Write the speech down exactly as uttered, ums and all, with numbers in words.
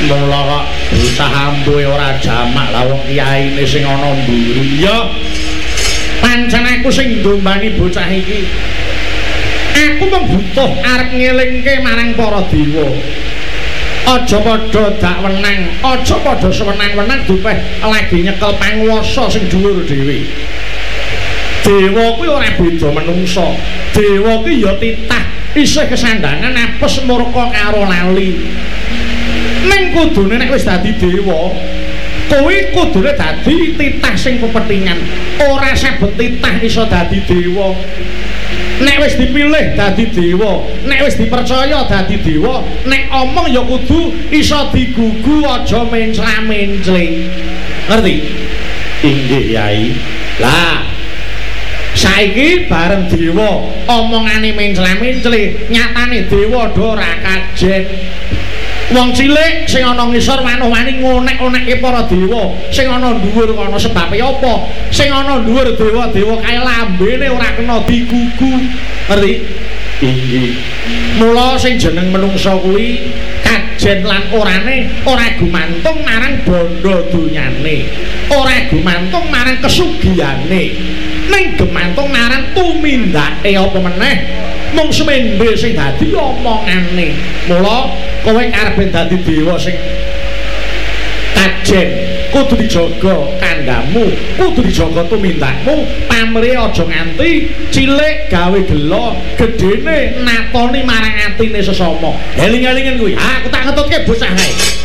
Mula kok bocah ampuhe ora jamak la wong kiyaine sing ana mburi. Ya pancen aku sing ndombani bocah iki. Aku mung butuh arep ngelingke marang para dewa. Aja padha dak wenang, aja padha sewenang-wenang dupeh lagi nyekel panguwasa sing dhuwur dhewe. Dewa kuwi ora beda menungsa. Dewa kuwi ya titah, isih kesandangan apes murka karo lali. Ning kudune nek wis dadi dewa, kuwi kudune dadi titah sing pepethingan. Ora saben titah iso dadi dewa. Nek wis dipilih dadi dewa, nek wis dipercaya dadi dewa, nek omong ya kudu iso digugu aja mencla-mencling. Ngerti? Inggih Yai. Lah saiki bareng dewa omongane mencla-mencli, nyatane dewa do ora kajen. Wong cilik sing ana ngisor wani-wani ngonek-onekke para dewa, sing ana dhuwur ana sebabe apa? Sing ana dhuwur dewa-dewa kae lambene ora kena digugu. Ngerti? Inggih. Mula sing jeneng menungsa kuwi kajen lan orane ora gumantung marang bondo dunyane, ora gumantung marang kesugihane, ning gumantung marang tumindake apa meneh. Mung semende sing dadi omongane. Mula kowe karepe dadi dewa sing kajen, kudu dijaga kandhamu, kudu dijaga tumindakmu, pamrih aja nganti cilik gawe gelo, gedene natoni marang atine sesama. Eling-elingen kuwi. Aku tak ngetutke bocah kae.